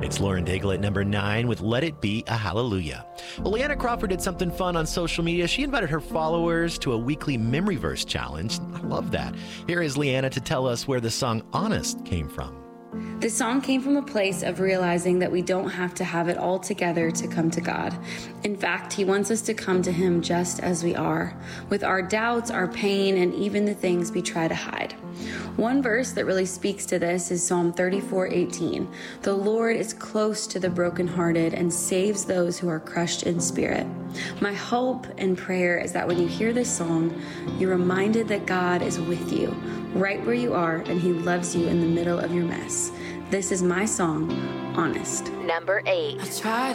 It's Lauren Daigle at number 9 with Let It Be a Hallelujah. Well, Leanna Crawford did something fun on social media. She invited her followers to a weekly memory verse challenge. I love that. Here is Leanna to tell us where the song Honest came from. This song came from a place of realizing that we don't have to have it all together to come to God. In fact, He wants us to come to Him just as we are, with our doubts, our pain, and even the things we try to hide. One verse that really speaks to this is Psalm 34:18. The Lord is close to the brokenhearted and saves those who are crushed in spirit. My hope and prayer is that when you hear this song, you're reminded that God is with you, right where you are, and He loves you in the middle of your mess. This is my song, Honest. Number 8.